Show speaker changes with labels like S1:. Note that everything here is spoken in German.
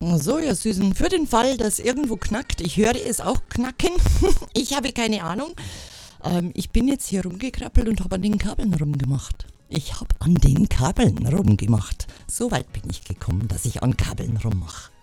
S1: So, ihr Süßen, für den Fall, dass irgendwo knackt, ich höre es auch knacken, ich habe keine Ahnung. Ich bin jetzt hier rumgekrabbelt und habe an den Kabeln rumgemacht. Ich habe an den Kabeln rumgemacht. So weit bin ich gekommen, dass ich an Kabeln rummache.